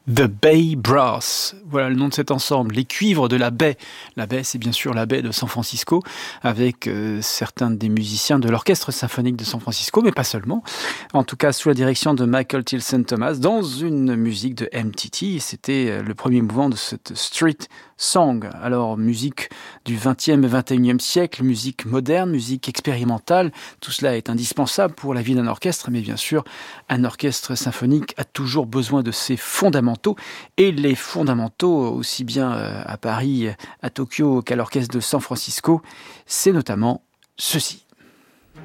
The Bay Brass, voilà le nom de cet ensemble, les cuivres de la baie. La baie, c'est bien sûr la baie de San Francisco, avec certains des musiciens de l'Orchestre symphonique de San Francisco, mais pas seulement. En tout cas, sous la direction de Michael Tilson Thomas, dans une musique de MTT. C'était le premier mouvement de cette street song. Alors, musique du 20e et 21e siècle, musique moderne, musique expérimentale, tout cela est indispensable pour la vie d'un orchestre, mais bien sûr, un orchestre symphonique a toujours besoin de ses fondamentaux. Et les fondamentaux, aussi bien à Paris, à Tokyo qu'à l'orchestre de San Francisco, c'est notamment ceci.